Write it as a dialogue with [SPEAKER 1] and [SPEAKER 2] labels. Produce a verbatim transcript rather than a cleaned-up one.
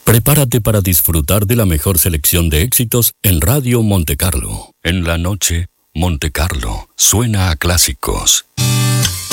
[SPEAKER 1] Prepárate para disfrutar de la mejor selección de éxitos en Radio Monte Carlo. En la noche, Monte Carlo suena a clásicos.